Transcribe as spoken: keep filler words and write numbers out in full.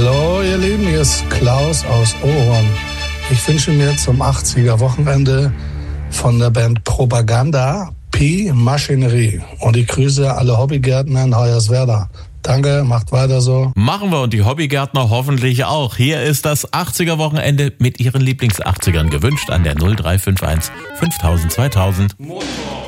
Hallo ihr Lieben, hier ist Klaus aus Oron. Ich wünsche mir zum achtziger-Wochenende von der Band Propaganda P. Maschinerie. Und ich grüße alle Hobbygärtner in Hoyerswerda. Danke, macht weiter so. Machen wir und die Hobbygärtner hoffentlich auch. Hier ist das achtziger-Wochenende mit Ihren Lieblings-achtzigern gewünscht an der null drei fünf eins fünftausend zweitausend. Motor.